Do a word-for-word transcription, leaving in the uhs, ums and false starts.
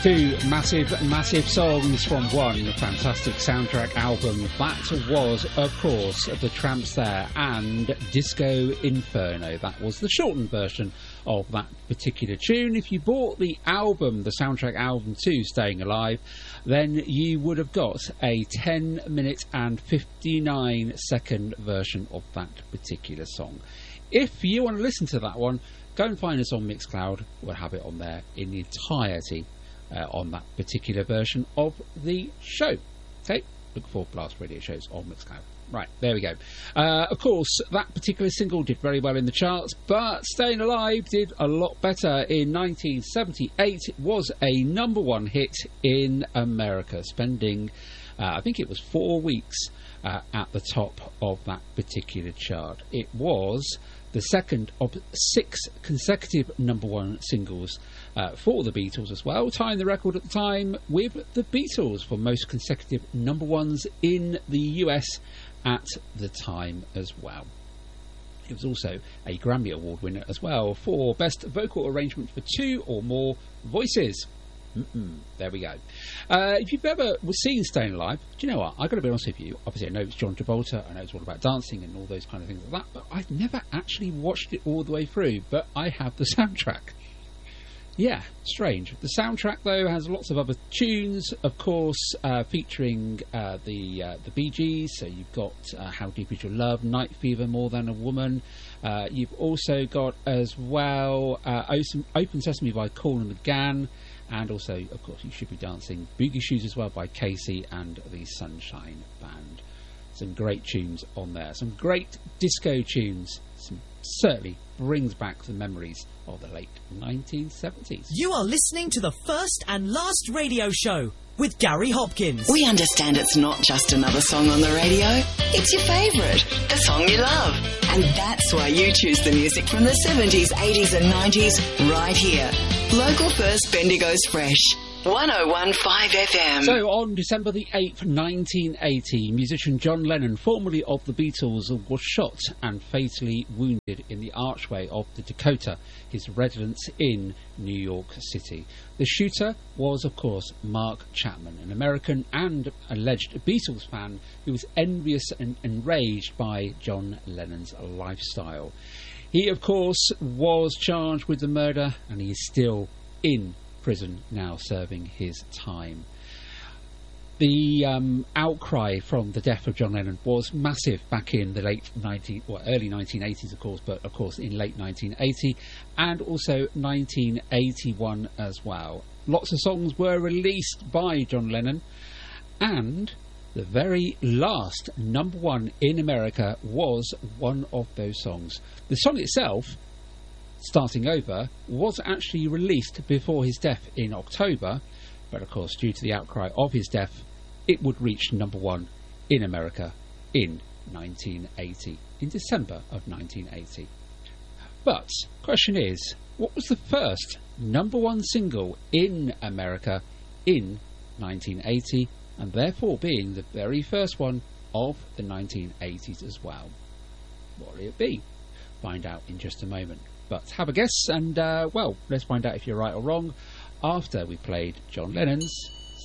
Two massive, massive songs from one fantastic soundtrack album. That was, of course, The Tramps there and Disco Inferno. That was the shortened version of that particular tune. If you bought the album, the soundtrack album to Staying Alive, then you would have got a ten minute and fifty-nine second version of that particular song. If you want to listen to that one, go and find us on Mixcloud. We'll have it on there in the entirety. Uh, on that particular version of the show. Okay, look for Blast Radio shows on Mixcloud. Right, there we go. Uh, of course, that particular single did very well in the charts, but Staying Alive did a lot better. In nineteen seventy-eight, it was a number one hit in America, spending, uh, I think it was four weeks uh, at the top of that particular chart. It was the second of six consecutive number one singles uh, for the Beatles as well, tying the record at the time with the Beatles for most consecutive number ones in the U S at the time as well. It was also a Grammy Award winner as well for Best Vocal Arrangement for Two or More Voices. Mm-mm, there we go. Uh, if you've ever seen Staying Alive, do you know what? I've got to be honest with you. Obviously, I know it's John Travolta. I know it's all about dancing and all those kind of things like that. But I've never actually watched it all the way through. But I have the soundtrack. Yeah, strange. The soundtrack, though, has lots of other tunes, of course, uh, featuring uh, the uh, the Bee Gees. So you've got uh, How Deep Is Your Love, Night Fever, More Than a Woman. Uh, you've also got, as well, uh, Open, Open Sesame by Cool and McGann. And also, of course, You Should Be Dancing, Boogie Shoes as well by Casey and the Sunshine Band. Some great tunes on there. Some great disco tunes. Some certainly brings back the memories of the late nineteen seventies. You are listening to the first and last radio show with Gary Hopkins. We understand it's not just another song on the radio. It's your favourite, the song you love. And that's why you choose the music from the seventies, eighties and nineties right here. Local first Bendigo's Fresh. one oh one point five F M. So on December the eighth, nineteen eighty, musician John Lennon, formerly of the Beatles, was shot and fatally wounded in the archway of the Dakota, his residence in New York City. The shooter was, of course, Mark Chapman, an American and alleged Beatles fan who was envious and enraged by John Lennon's lifestyle. He, of course, was charged with the murder, and he is still in prison now, serving his time. The um, outcry from the death of John Lennon was massive back in the late nineteen, well, early nineteen eighties, of course, but of course in late nineteen eighty and also nineteen eighty-one as well. Lots of songs were released by John Lennon, and the very last number one in America was one of those songs. The song itself, Starting Over, was actually released before his death in October, but of course due to the outcry of his death it would reach number one in America in nineteen eighty, in December of nineteen eighty. But question is, what was the first number one single in America in nineteen eighty, and therefore being the very first one of the nineteen eighties as well? What will it be? Find out in just a moment. But have a guess, and, uh, well, let's find out if you're right or wrong after we played John Lennon's